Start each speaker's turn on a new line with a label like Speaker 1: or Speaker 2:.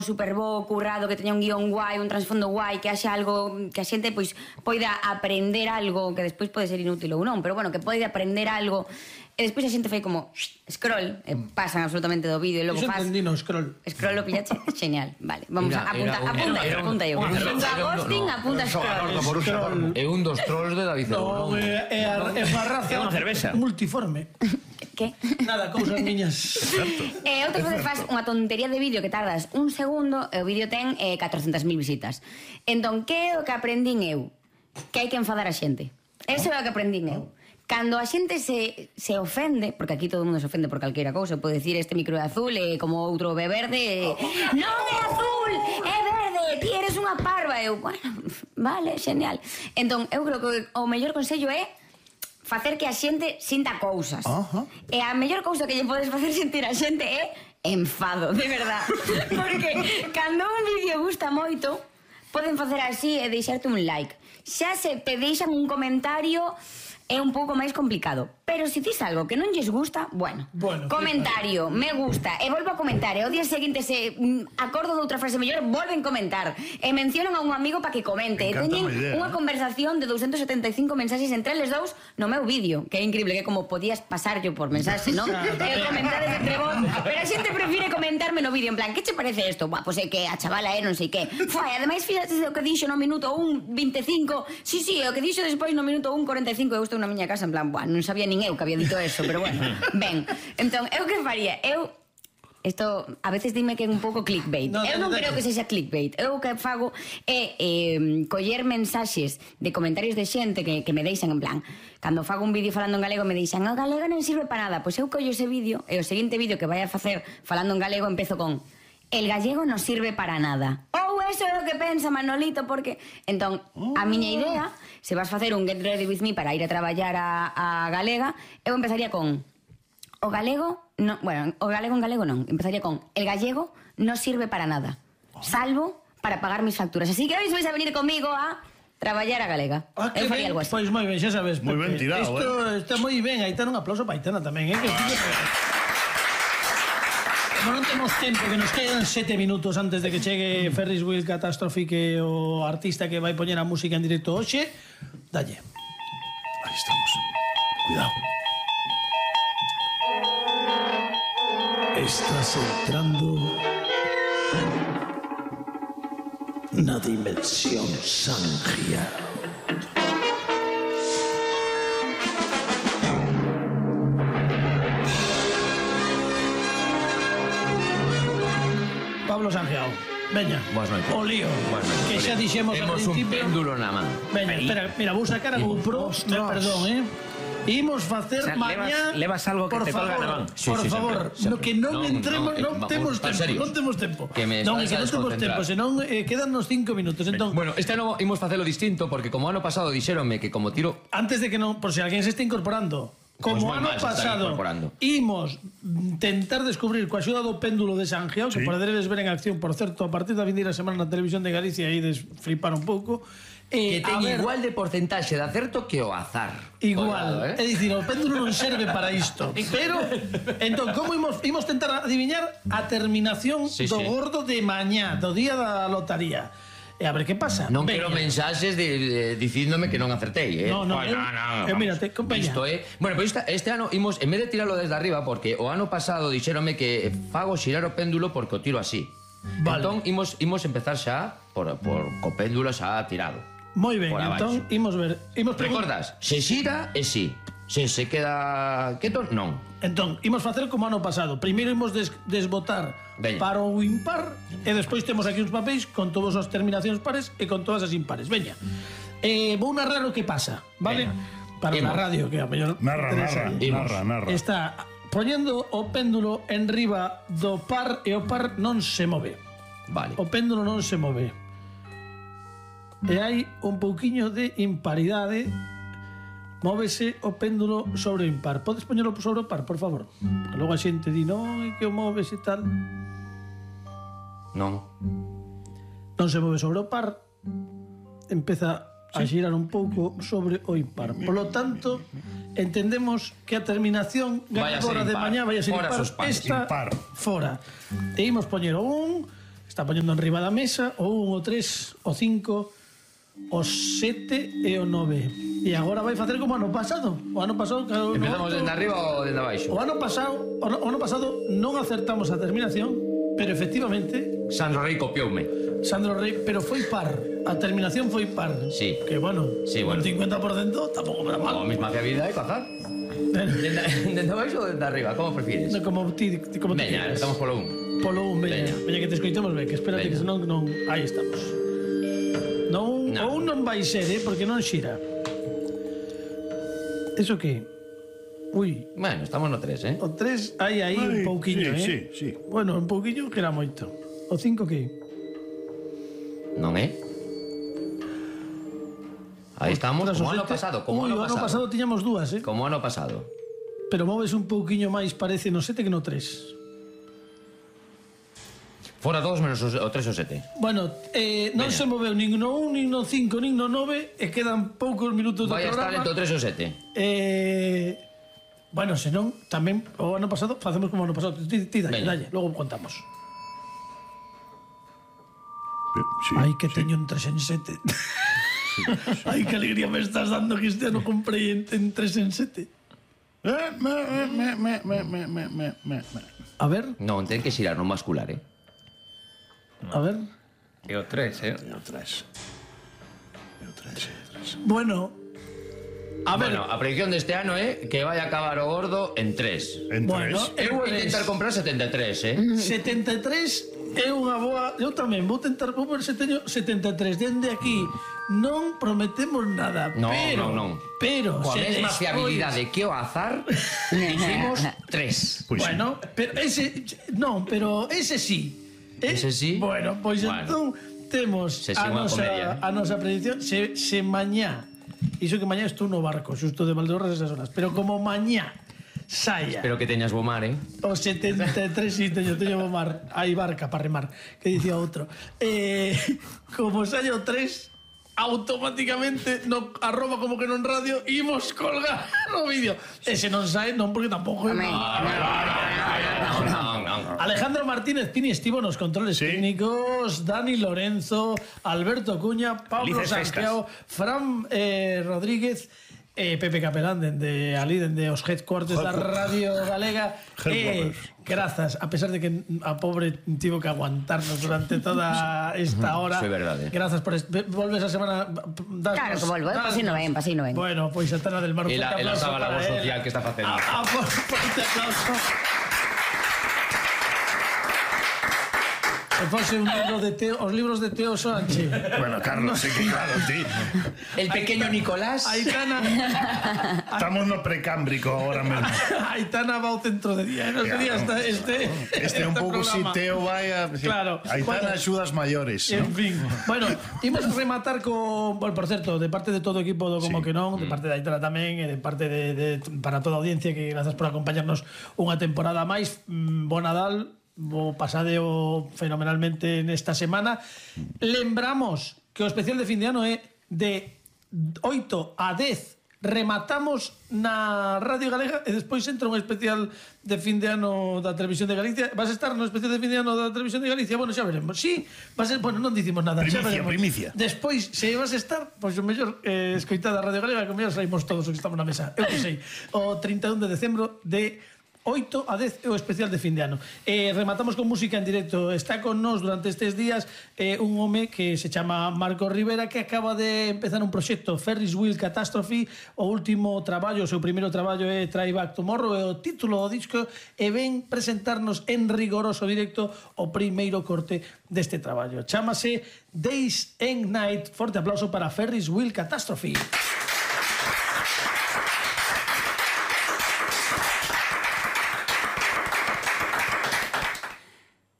Speaker 1: super bo, currado, que teña un guión guai, un trasfondo guai, que haxa algo que a xente pois poida aprender algo que despois pode ser inútil ou non, pero bueno, que pode aprender algo e despois a xente fai como scroll e pasan absolutamente do vídeo e logo faz...
Speaker 2: Iso entendino, scroll.
Speaker 1: Scroll lo pillache, genial, vale. Vamos a apunta eu. Ghosting, apunta scroll.
Speaker 3: É un dos trolls de David Cebú.
Speaker 2: É a raza multiforme.
Speaker 1: Que?
Speaker 2: Nada, cousas miñas.
Speaker 1: E outras veces faz unha tontería de vídeo que tardas un segundo e o vídeo ten 400.000 visitas. Entón, que é o que aprendín eu? Que hai que enfadar a xente. Eso é o que aprendín eu. Cando a xente se ofende, porque aquí todo o mundo se ofende por calquera cousa, pode dicir este micro é azul e como outro é verde, non é azul, é verde, ti eres unha parva. Eu, bueno, vale, genial. Entón, eu creo que o mellor consello é facer que a xente sinta cousas. E a mellor cousa que lle podes facer sentir a xente é enfado, de verdad. Porque cando un vídeo gusta moito, poden facer así e deixarte un like. Xa se te deixan un comentario é un pouco máis complicado. Pero se dis algo que non lles gusta, bueno, comentario, me gusta, e volvo a comentar, e o día seguinte se acordo de outra frase mellor, volven comentar, e mencionan a un amigo para que comente, e teñen unha conversación de 275 mensaxes entre eles dous no meu vídeo, que é increíble, que como podías pasar yo por mensaxe, non? E comentades entre vos, pero a xente prefire comentarme no vídeo, en plan, que che parece isto? Pois é que a chavala non sei que. Foi, ademais, fíxate o que dixo no minuto 1:25, sí, o que dixo despois no minuto 1:45, eu estou na miña casa, en plan, non sabía nin eu que había dito eso, pero bueno, ben. Entón, eu que faría? Isto, a veces dime que é un pouco clickbait. Eu non creo que sexa clickbait. Eu o que fago é coller mensaxes de comentarios de xente que me deixan en plan, cando fago un vídeo falando en galego me deixan, o galego non sirve para nada, pois eu collo ese vídeo e o seguinte vídeo que vai a facer falando en galego empezo con el gallego non sirve para nada. Ou eso é o que pensa Manolito, porque... Entón, a miña idea, se vas facer un Get Ready With Me para ir a traballar a galega, eu empezaría con o galego, no, bueno, o galego en galego non, empezaría con el gallego non sirve para nada, salvo para pagar mis facturas. Así que hoy vais a venir conmigo a traballar a galega. Eu faría algo así.
Speaker 2: Pois moi ben, xa sabes.
Speaker 4: Moi ben tirado,
Speaker 2: isto está moi ben, Aitana, un aplauso para Aitana tamén, que non temos tempo, que nos quedan 7 minutos antes de que chegue Ferris Wheel Catastrophe, que o artista que vai poñer a música en directo hoxe. Dalle.
Speaker 4: Aí estamos. Cuidado.
Speaker 2: Estás entrando na dimensión Sangia. Pablo Sangiao, veña, o lío, que xa dixemos al principio.
Speaker 3: Temos un péndulo na man.
Speaker 2: Veña, espera, mira, vou sacar a GoPro, perdón, Imos facer mañá.
Speaker 5: Levas algo que te colga na man.
Speaker 2: Por favor, que non entremos, non temos tempo. Non, que non temos tempo, senón quedannos 5 minutos.
Speaker 3: Bueno, este ano imos facelo distinto, porque como ano pasado dixéronme que como tiro...
Speaker 2: Antes de que non, por se alguén se está incorporando, como ano pasado imos tentar descubrir coa axuda do péndulo de Sangiao, que poderedes ver en acción, por certo, a partir da vindeira semana na televisión de Galicia, aí flipar un pouco,
Speaker 3: que ten igual de porcentaxe de acerto que o azar.
Speaker 2: Igual, é dicir, o péndulo non serve para isto. Pero, entón, como imos tentar adiviñar a terminación do gordo de mañá, do día da lotaría? E a ver que pasa.
Speaker 3: Non quero mensaxes dicíndome que non acertei,
Speaker 2: No, mírate, compañía.
Speaker 3: Bueno, pois este ano imos, en vez de tirarlo desde arriba, porque o ano pasado dixéronme que fago xirar o péndulo porque o tiro así. Entón, imos empezar xa co péndulo xa tirado.
Speaker 2: Moi ben, entón, imos ver.
Speaker 3: Recordas, se xira é sí. Se queda quieto, non.
Speaker 2: Entón, imos facer como ano pasado. Primeiro imos desbotar para o impar e despois temos aquí uns papéis con todas as terminacións pares e con todas as impares. Veña, vou narrar o que pasa, vale? Para na radio, que a mellor...
Speaker 4: Narra.
Speaker 2: Está poñendo o péndulo en riba do par e o par non se move.
Speaker 3: Vale.
Speaker 2: O péndulo non se move. E hai un pouquiño de imparidade. Móvese o péndulo sobre o impar. Podes poñelo sobre o par, por favor? Que logo a xente di, non, que o moves e tal.
Speaker 3: Non.
Speaker 2: Non se move sobre o par. Empeza a xirar un pouco sobre o impar. Por lo tanto, entendemos que a terminación ganadora de mañá vai a ser impar. Esta, fora. E imos poñer o 1, está poñendo enriba da mesa, o 1, o 3, o 5, o 7 e o 9. E agora vai facer como ano pasado. O ano pasado...
Speaker 3: Empezamos dende arriba ou dende abaixo?
Speaker 2: O ano pasado non acertamos a terminación, pero efectivamente...
Speaker 3: Sandro Rey copioume.
Speaker 2: Sandro Rey, pero foi par. A terminación foi par.
Speaker 3: Sí.
Speaker 2: Que bueno,
Speaker 3: sí, bueno.
Speaker 2: Un 50% tampouco para mal.
Speaker 3: A mesma fiabilidade para azar. Dende abaixo ou dende arriba? Como prefires?
Speaker 2: Como ti
Speaker 3: veña, estamos polo 1.
Speaker 2: Polo 1, veña que te escoitemos ben, que espérate que senón non... Aí estamos. Non, no. O 1 non vai ser, porque non xira. Eso que... Ui.
Speaker 3: Bueno, estamos no 3,
Speaker 2: O 3, aí un pouquiño,
Speaker 4: sí.
Speaker 2: Bueno, un pouquiño que era moito. O 5 que...
Speaker 3: Non é? Aí estamos, como ano pasado.
Speaker 2: Como ano pasado tiñamos dúas,
Speaker 3: Como ano pasado.
Speaker 2: Pero moves un pouquiño máis, parece, no 7 que no 3.
Speaker 3: Fora 2 menos o 3 ou 7.
Speaker 2: Bueno, non se moveu nin no 1, nin no 5, nin no 9, e quedan poucos minutos do programa.
Speaker 3: Vai a estar entre o 3 ou 7.
Speaker 2: Bueno, senón, tamén o ano pasado facemos como o ano pasado. Ti dalle, logo contamos.
Speaker 4: Sí,
Speaker 2: ai, que teño un 3 en 7. Ai, que alegría me estás dando que este ano comprei en 3 en 7. A ver.
Speaker 3: Non, ten que xirar no mascular,
Speaker 2: A ver.
Speaker 3: E o 3,
Speaker 4: O 3.
Speaker 2: Bueno. A ver.
Speaker 3: Bueno, a predicción deste ano é que vai acabar o gordo en 3.
Speaker 4: En 3.
Speaker 2: Bueno,
Speaker 3: Eu vou intentar comprar 73,
Speaker 2: 73 é unha boa... Eu tamén vou tentar ver se teño 73. Dende aquí non prometemos nada.
Speaker 3: No,
Speaker 2: pero,
Speaker 3: non.
Speaker 2: Pero...
Speaker 3: Coa mesma fiabilidade que o azar, dicimos 3.
Speaker 4: Pois
Speaker 2: bueno, pero ese... Non, pero ese sí.
Speaker 3: Ese sí?
Speaker 2: Bueno, pois entón temos a nosa predicción. Se mañá... Iso que mañá estou no barco, xusto de Valdeorras esas horas. Pero como mañá saia...
Speaker 3: Espero que teñas bo mar,
Speaker 2: O 73, sí, teño bo mar. Hai barca para remar, que dicía outro. Como saia o 3, automáticamente no arroba como que non radio imos colgar o vídeo. Ese non sai, non, porque tampouco...
Speaker 3: Non.
Speaker 2: Alejandro Martínez Pini estivo nos controles técnicos, Dani Lorenzo, Alberto Cuña, Pablo Santiago, Fran Rodríguez, Pepe Capelán dende ali, dende os headquarters da Radio Galega. Grazas, a pesar de que a pobre tivo que aguantarnos durante toda esta hora.
Speaker 3: Foi verdade.
Speaker 2: Grazas por volves a semana.
Speaker 1: Claro que volvo, pasino ben.
Speaker 2: Bueno, pois a Tana del Mar.
Speaker 3: E la labor social que está facendo.
Speaker 2: Forte aplauso. Se fose un libro de Teo, os libros de Teo Sánchez.
Speaker 4: Bueno, Carlos, sí que claro, sí.
Speaker 3: El pequeño Nicolás.
Speaker 2: Aitana.
Speaker 4: Estamos no precámbrico ahora mesmo.
Speaker 2: Aitana va ao centro de día. No sería
Speaker 4: este un pouco si Teo vai a...
Speaker 2: Claro.
Speaker 4: Aitana axudas maiores.
Speaker 2: En fin. Bueno, imos rematar con... Bueno, por certo, de parte de todo o equipo do Como que non, de parte de Aitana tamén, e de parte de para toda a audiencia, que grazas por acompañarnos unha temporada máis. Bo Nadal. Vou pasadeo fenomenalmente nesta semana. Lembramos que o especial de fin de ano é de 8 a 10. Rematamos na Radio Galega e despois entra un especial de fin de ano da Televisión de Galicia. Vas a estar no especial de fin de ano da Televisión de Galicia? Bueno, xa veremos. Sí, va a ser, bueno, non dicimos nada.
Speaker 4: Primicia.
Speaker 2: Despois, se vas a estar, pois o mellor escoitada a Radio Galega, que o mellor saímos todos os que estamos na mesa. Eu que sei. O 31 de decembro de 8 a 10 é o especial de fin de ano. Rematamos con música en directo. Está con nós durante estes días un home que se chama Marco Rivera, que acaba de empezar un proxecto, Ferris Wheel Catastrophe. O último traballo, o seu primeiro traballo é Try Back Tomorrow, é o título do disco, e ven presentarnos en rigoroso directo o primeiro corte deste traballo. Chámase Days and Night. Forte aplauso para Ferris Wheel Catastrophe.